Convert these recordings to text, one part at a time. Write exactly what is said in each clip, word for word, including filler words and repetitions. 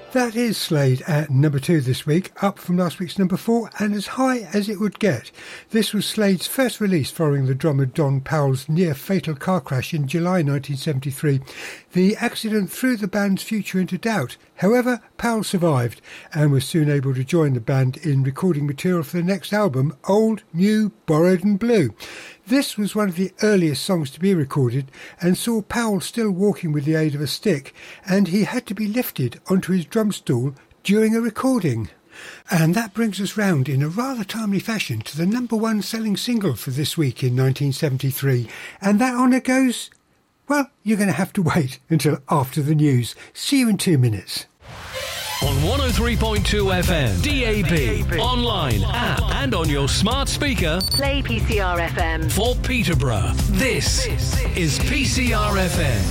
That is Slade at number two this week, up from last week's number four and as high as it would get. This was Slade's first release following the drummer Don Powell's near-fatal car crash in July nineteen seventy-three. The accident threw the band's future into doubt. However, Powell survived and was soon able to join the band in recording material for the next album, Old, New, Borrowed and Blue. This was one of the earliest songs to be recorded and saw Powell still walking with the aid of a stick, and he had to be lifted onto his drum stool during a recording. And that brings us round in a rather timely fashion to the number one selling single for this week in nineteen seventy-three. And that honour goes, well, you're going to have to wait until after the news. See you in two minutes. On one oh three point two F M, D A B, online, app and on your smart speaker. Play P C R F M. For Peterborough, this is P C R F M.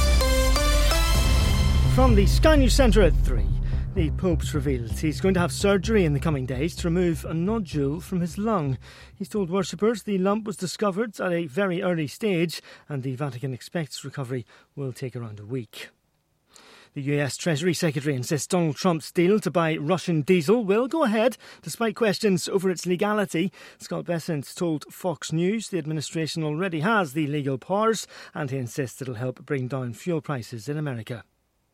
From the Sky News Centre at three, the Pope's revealed he's going to have surgery in the coming days to remove a nodule from his lung. He's told worshippers the lump was discovered at a very early stage and the Vatican expects recovery will take around a week. The U S Treasury Secretary insists Donald Trump's deal to buy Russian diesel will go ahead, despite questions over its legality. Scott Bessent told Fox News the administration already has the legal powers, and he insists it'll help bring down fuel prices in America.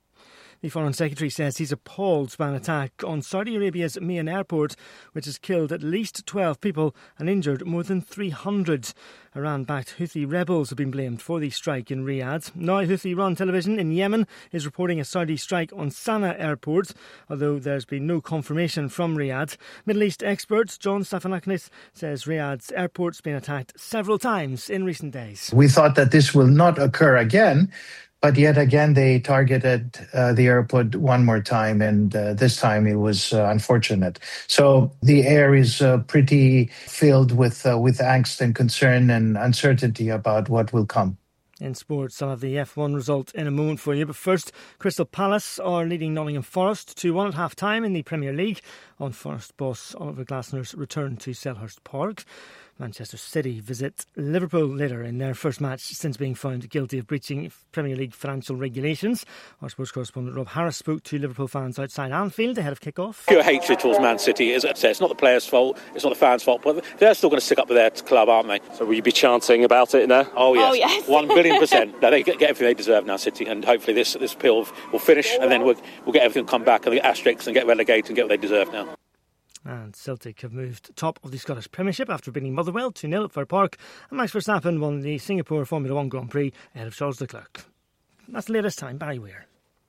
The Foreign Secretary says he's appalled by an attack on Saudi Arabia's Mian airport, which has killed at least twelve people and injured more than three hundred. Iran-backed Houthi rebels have been blamed for the strike in Riyadh. Now Houthi-run television in Yemen is reporting a Saudi strike on Sana'a airport, although there's been no confirmation from Riyadh. Middle East expert John Stefanakis says Riyadh's airport's been attacked several times in recent days. We thought that this will not occur again, but yet again, they targeted uh, the airport one more time, and uh, this time it was uh, unfortunate. So the air is uh, pretty filled with uh, with angst and concern and uncertainty about what will come. In sports, I'll have the F one result in a moment for you. But first, Crystal Palace are leading Nottingham Forest two one at half-time in the Premier League on Forest boss Oliver Glasner's return to Selhurst Park. Manchester City visit Liverpool later in their first match since being found guilty of breaching Premier League financial regulations. Our sports correspondent Rob Harris spoke to Liverpool fans outside Anfield ahead of kick-off. Pure hatred towards Man City. As I say, it's not the players' fault, it's not the fans' fault, but they're still going to stick up with their club, aren't they? So will you be chanting about it now? Oh yes, oh, yes. one billion percent. No, they get, get everything they deserve now, City, and hopefully this this appeal will finish, and then we'll, we'll get everything come back and the asterisks and get relegated and get what they deserve now. And Celtic have moved top of the Scottish Premiership after beating Motherwell two nil at Fir Park, and Max Verstappen won the Singapore Formula One Grand Prix ahead of Charles Leclerc. That's the latest time. Barry Weir.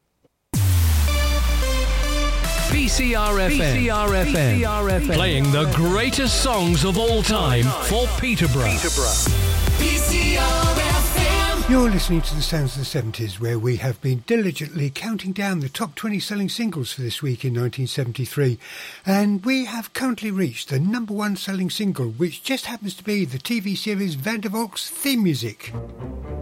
P C R F M. P C R F M. P C R F M. Playing the greatest songs of all time for Peterborough. Peterborough. P C R F M. You're listening to the sounds of the seventies, where we have been diligently counting down the top twenty selling singles for this week in nineteen seventy-three. And we have currently reached the number one selling single, which just happens to be the T V series Van der Valk's theme music.